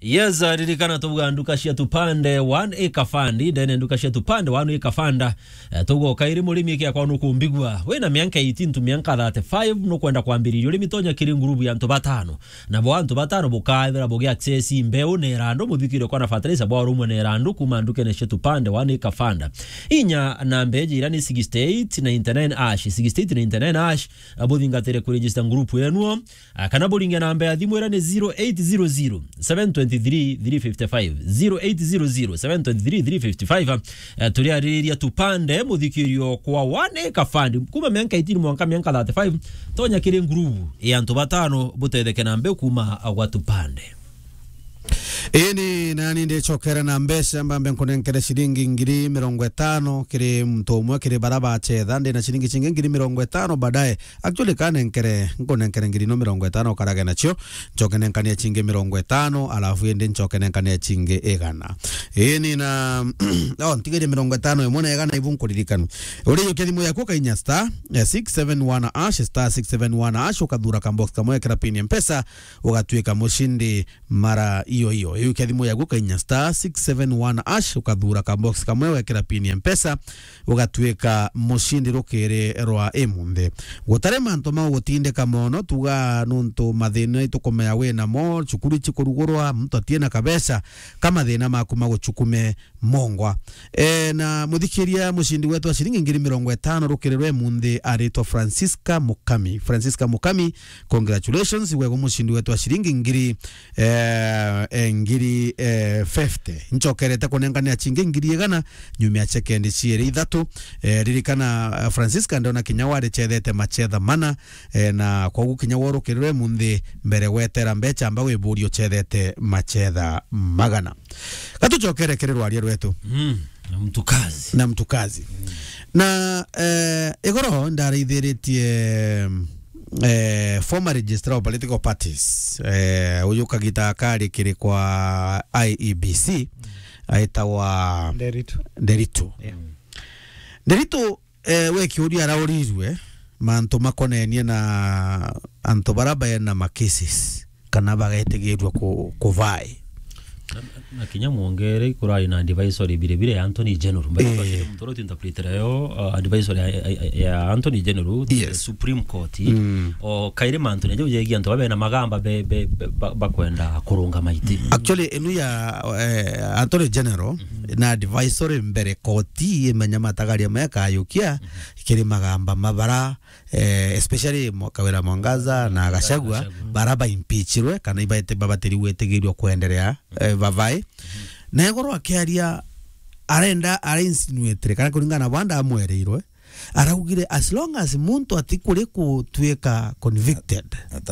Yes, ririkana tuvuga nduka cia tupande 1 acre fund ndene nduka cia tupande 1 acre fund tugo kairi murimi kia kwa nukumbigwa wena mianka 18 to mianka 35 no kwenda kwambiririo rimi tonya kiri ngurubu ya ntobatano na bo ntobatano bukaithira boge access mbeu ne rando muthikire kwa na fertilizer bo rumwe ne rando kuma nduke ne cia tupande 1 acre fund inya na mbeje irani 6899 ash 6899 ash abothingatere ku register group yenuo kana bolinga namba ya thimu irani 0800 723 355 0800 723 355 tupande muthikirio kwa 1 acre fund kuma mianka 18 mwanka mianka 35 tonya kiri ngurubu ya ntobatano butetheke na mbe kuma agwa tupande. Ini nani ndi chokera na mbesha mbambe nkonenkere shilingi ngiri 50 kiri mtomwe kiri baraba chetha ndi na shilingi chingi ngiri 50 baadaye actually kanenkere nkonenkere ngiri 50 karage nacho chokenenkania chingi 50 alafu ndi chokenenkania chingi egana ini na ntigire 50 emona egana ibunkuririkanu uri yokethimo yako kainya star 671 ash star 671 ash ukadhura kambox kamwe kera pin mpesa ugatweka mushindi mara iyo ukethimo yagu kainya star 671 ash ukadhura kambox kamwe wekera pin mpesa ugatweka mushindi rukere rwa emunde gutare manto ma gutinde kamono tuga nuntu mathina itukomea wena mo chukuru chikurugurwa mtu atiena kabesa kama thina makuma guchukume mongwa na muthikiria mushindi wetu wa shilingi ngiri 50 rukererwe emunde aritwa Francisca Mukami congratulations wewe mushindi wetu wa shilingi ngiri ngiri 50 nchokerete kunengania chingi ngiri egana nyumia chekendi cieri ithatu ririkana Francisca ndona kinyawari chethete machetha mana na kwa gukinyaworo kirwe munthi mbere wetera mbecha amba wiburio chethete machetha magana katu chokere kirerwa ria rwetu na mtukazi na egoro ndareithiritie former registrar of political parties uyuka gitakari kiri kwa IEBC aitawa Nderitu we kiuri araurirwe manto makonenie na anto baraba na makeses kana bagaetegirwa kuvai na kinya muongere kurari na advisory bire Anthony General mbere mtoro interpreter yo advisory ya Anthony General the Supreme Court o kaire Anthony je yegi anto babe na magamba bakwenda kurunga maiti actually enu ya Anthony General na advisory mbere koti emenya matagaria meka ayukia kiri magamba mabara especially Kawira Mwangaza na Gachagua baraba impeachirwe kana ibaite babateri wetegirio kuendelea vavai na egoro akiaria arenda insinuate kana kuringana banda amwereirwe araugire as long as muntu atikuri kutweka convicted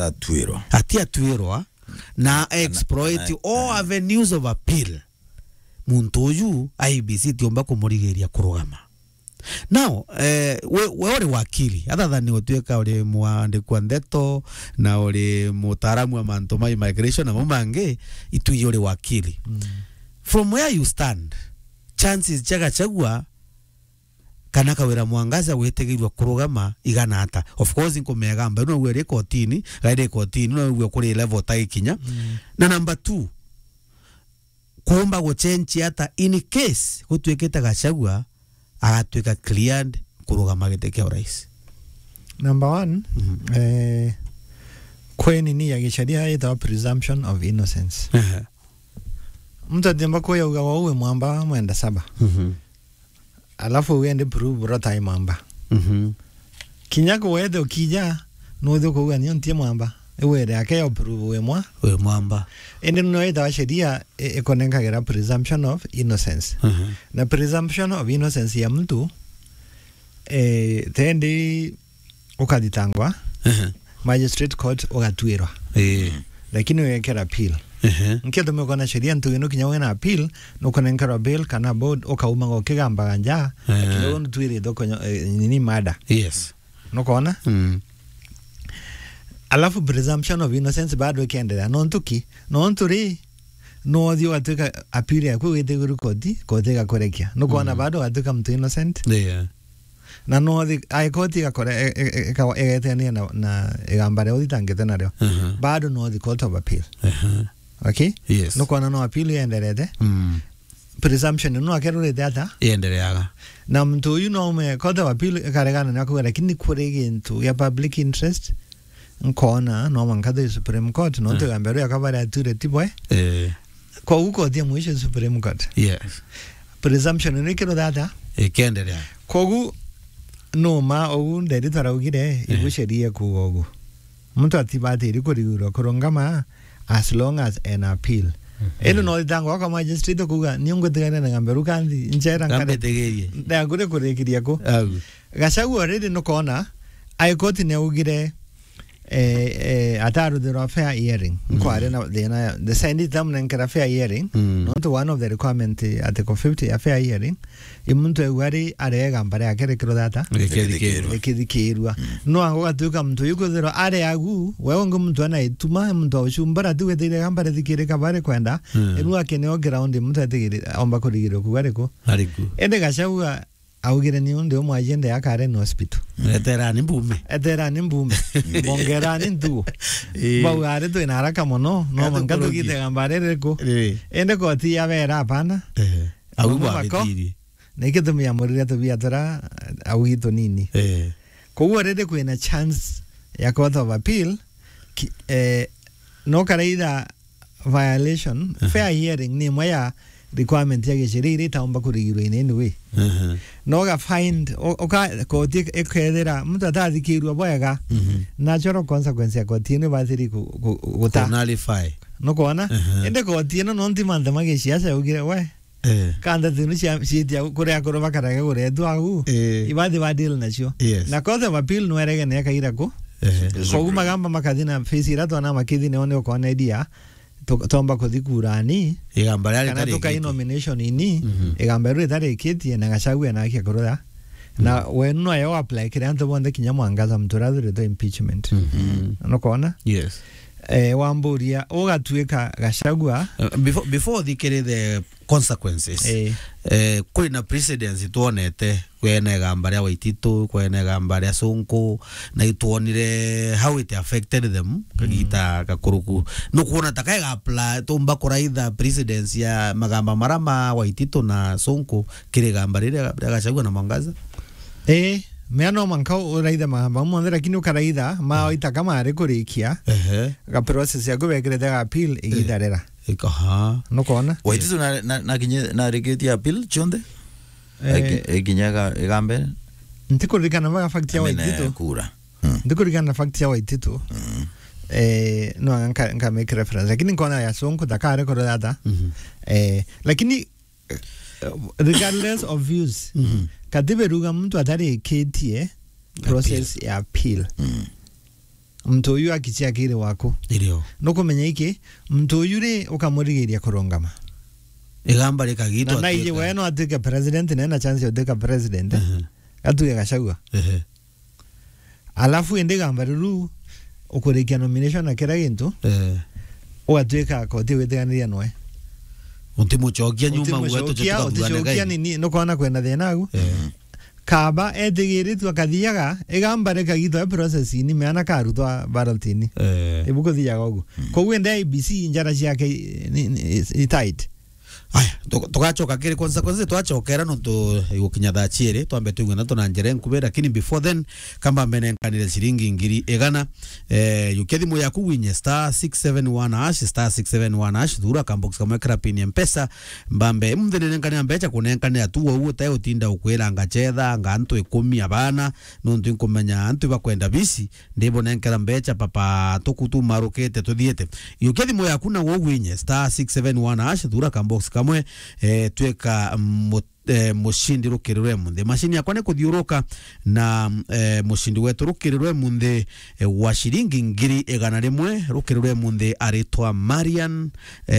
atatuirwa na exploit all avenues of appeal muntu uyu IBC tiomba kumurigeria kurugama. Now, we ore wakili other than utweka ore muandikwa ndeto na ore mutaramu wa manto ma immigration na mumange itu ore wakili from where you stand chances chagua kana Kawira Mwangaza wetegirwa kurugama igana ata of course nkomegamba no we recordini no we kuri level taikinya na number 2 kuomba go change hata in case gutweketa Gachagua atweka cleared kurugama giteke rais. Number 1 kweni ni ya gisharia ita presumption of innocence. Mtu demba ko ya uwe mwamba mwenda saba. Alafu uende prove rota imamba. Kinyako wede ukija no de ko gani ontie mwamba. Ewe ake ya prove we mwamba. Ende no ita sheria ekonenga gera presumption of innocence. Na presumption of innocence ya mtu tende ukaditangwa magistrate court ogatuirwa lakini wekera appeal nketo me kona sheria ntu ino kinyawe na appeal no konenga bail kana board okauma ngo kigamba ganja lakini ono tuire doko nini mada no kona alafu presumption of innocence bado kiendelea nonturi no dio atuka appeal ya kwete guru koti ga korekia no kona bado atuka mtu innocent na no di ai koti ga kore egete ni na egambare oditangete nario bado no di court of appeal okay Yes. no kona no appeal yenderete presumption no akerurete ata Iendeleaga. na mtu uyu no me kothe wa appeal karegana na kuga lakini kure gintu ya public interest nkona no mankatho Supreme Court no te gamberu yakabara ature tibwe kwa uko thia mwisho Supreme Court. Yes. Presumption ni kero data Ikendelea. kogu no ma ogu nderi taraugire igusheria ku ogu mtu atibate iri kuriguro kurongama as long as an appeal eno no dango kwa magistrate kuga nyongo tegana na gamberu kandi njera Kambe tegerie. nda gure kurekiria ko Agu. gacagu already no kona I got ne ugire ataru the fair hearing kware na the send it them nkara fair hearing not one of the requirement article 50 a fair hearing imuntu egwari arega mbare akere kiro data ekidikirwa no ango gatuka mtu yuko zero are agu wewe ngo mtu ana ituma mtu oshumbara tu wetire gambare dikire kabare kwenda enu akeneo ground mtu atigire omba kurigiro kugareko Ariku. ende gashaga augire ni unde omo agenda ya Karen hospital Eterani mbume. bongerani ndu baware to ina haraka mono no mangado gite gambarere ko ende ko ti ya vera hapana Agu ba bitiri. nekitumia murira to biatora augito nini ko urede ko ina chance ya court of appeal no karaida violation fair hearing ni moya requirement ya gishiriri taomba kurigirwe in any way no ga find oka ko ti ekedera mtu atadhikirwa boyaga natural consequence ya ko tiene baziri guta Nullify. no kona ende ko tiene no ntimanda mageshi asa ugire we kanda tinu cia kure akoro bakaraga kure tu agu ibadi badil nacio na ko the appeal no erege ne kaira ko ko magamba makadina fesira to na makidine one ko na idea tomba kuthikurani Igamba rya kana tuka nomination ini igamba ru itare kiti na gacagwe na akikoroda na wenu ayo apply kiranto bonde kinyamwangaza mturathire to impeachment no kona Yes. Wamburia ugatuika gacagwa Before the consequences. Kwina precedence tuonete kwene gamba rya Waititu kwene gamba rya Sonko na ituonire how it affected them kagita kakuruku no kuona takai apply tomba kuraitha precedence ya magamba marama Waititu na Sonko kire gamba rya Gachagua na Mwangaza meano mankau uraitha magamba mwandira kinu karaitha maoita kama ari kurikia ga process ya gubekire the appeal igidarera no kona Waititu na kinye na regeti appeal chonde ekinyaga egambe ntikurikana baga fact ya Waititu kura ntikurikana fact ya Waititu no nka make reference lakini kona ya Sonko takare koro data lakini regardless of views katiberuga mtu atari ketie process ya appeal mtu uyu akichia kire wako irio no kumenya iki mtu uyu ri ukamurigiria kurongama igamba rikagitwa na ije weno atike president na chance yo deka president atuye Gachagua alafu ende gamba ru ukurikia nomination akira gintu ugatuika koti weteganiria noe utimuchokia nyuma wetu utichokia nini no kona kwenda thenagu kaba etigiritu akathiaga igamba rekagitwa process ni meana karutwa baraltini ibuko thiaga ugu koguo ende IBC njara ciake ni tight aya tugachoka kire consequences twachokera no tu gukinya thaa chiere twambe tuigwe na tuna njere nkubera lakini before then kamba menenkanire ciringi ngiri igana yukethi yaku winye *671# thura kambox kamwe krapini mpesa mbambe mthenenkanire mbecha kunenkanire tu uwo tayo tinda ukwira ngachetha ngantu 10 abana no ntu nkumenya antu bakwenda bisi ndibo nenkera mbecha papa tukutu marukete tuthiete yukethi yaku na wo winye *671# thura kambox kamwe tweka mushindi rukirirwe munde mashini yakwa ne kuthiuruka na mushindi wetu rukirirwe munde wa shiringi ngiri igana rimwe rukirirwe munde aritwa Marian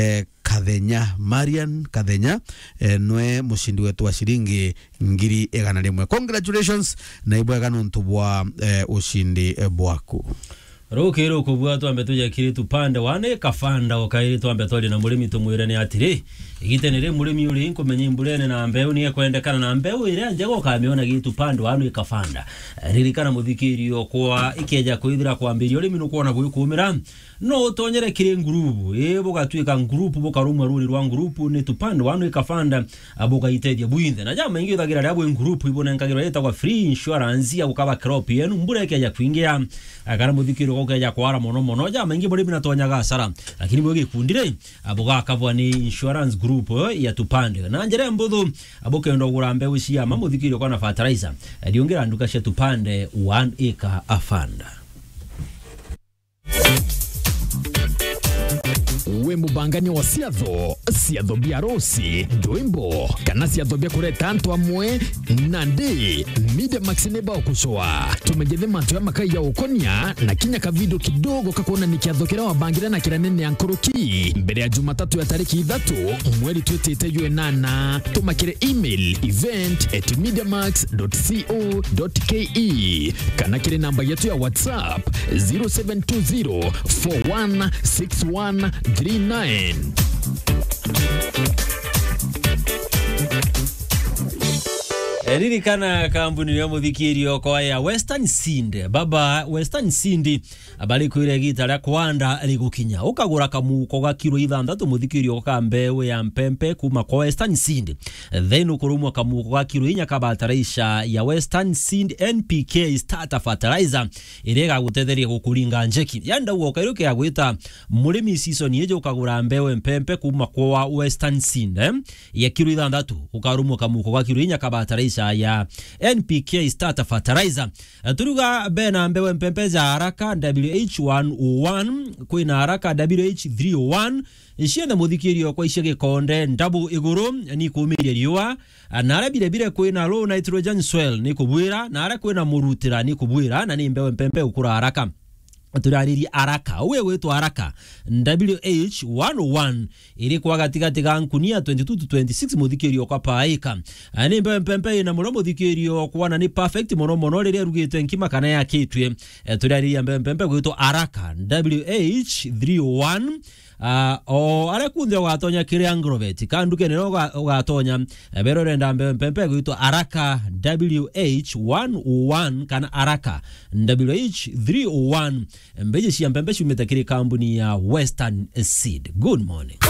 Kathenya nwe mushindi wetu wa shiringi ngiri igana rimwe. Congratulations na ibwega nuntu bwa ushindi bwaku rukiro kubwa twambe tuja kiri tupande wane kafanda okairi twambe toli na mulimi tumwire ni atiri igitenere mulimi uri inkomenya imburene na mbeu ni kwendekana na mbeu ire njego kamiona gitu pande wanu ikafanda ririkana muthikirio kwa ikeja kuithira kwambirio urimi no kuona buyu kumira no tonyere kire group bugatuika group bukarumwa ruri rwa group ni tupande wanu ikafanda bugaitedia buinde na jama ingi thagira rabo group ibona nkagiro yeta kwa free insurance ya gukaba crop yenu mbureke ya kuingia akara muthikiro goke ya kwara mono jama ingi muri binatonyaga hasara lakini bwe gikundire bugakabwa ni insurance group ya tupande na njere mbuthu abukendo gurambe ucia mamuthikiro kwa na fertilizer diongera nduka cia tupande 1 acre afanda we mubangani wa siatho biarosi joimbo kana siatho bia kureta antu amwe nande Media Max neba okushoa tumegethe mantu ya makai ya ukonia na kinya ka video kidogo kakuona nikiathokera wabangira na kiranene ankoroki mbere ya Jumatatu ya tariki 3 mweri twetete UNana tumakire email event@mediamax.co.ke kana kire namba yetu ya WhatsApp 0720416139 Eriri kana kampuni ya muthikirio kwa ya Western Sind baba Western Sind abali kwire gitara kwanda ligukinya ukagura kamuko ga kilo 6 muthikirio ka mbewe ya mpempe kuma kwa Western Sind then ukurumwa kamuko ga kilo 4 kabataraisha ya Western Sind NPK starter fertilizer irega gutetheria gukuringa njeki yanda uo kairuke ya gwita murimi season yeje ukagura mbewe mpempe kuma kwa Western Sind ya kilo 6 ukarumwa kamuko ga kilo 4 kabataraisha ya NPK starter fertilizer turuga bena mbewe mpempe za haraka WH101 kwina haraka WH301 ishienda muthikirio kwa ishege konde ndabu iguru ni kumiria riwa nara bire kwina low nitrogen soil ni kubwira nara kwina murutira ni kubwira na ni mbewe mpempe ukura haraka turariri haraka uwe wetu haraka WH101 ili kwa katikati ga nkunia 22 to 26 muthikirio kwa paika ani mpempe na muromo muthikirio kwa ni perfect mono riri rugite nkima kana ya kitwe turariri mpempe wetu haraka WH301 ale kunde watonya kire angrovet kanduke nero watonya bero renda mpempe gwitu haraka WH101 kana haraka WH301 mbeje shi mpempe shumeta kire kampuni ya Western Seed. Good morning.